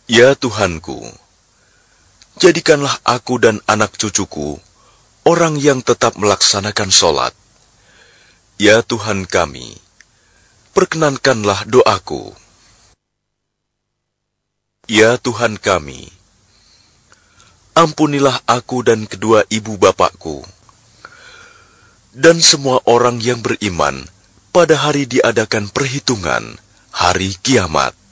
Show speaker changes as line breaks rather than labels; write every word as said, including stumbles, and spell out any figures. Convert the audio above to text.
Ya Tuhanku, jadikanlah aku dan anak cucuku orang yang tetap melaksanakan sholat. Ya Tuhan kami, perkenankanlah doaku. Ya Tuhan kami, ampunilah aku dan kedua ibu bapakku, dan semua orang yang beriman pada hari diadakan perhitungan, hari kiamat.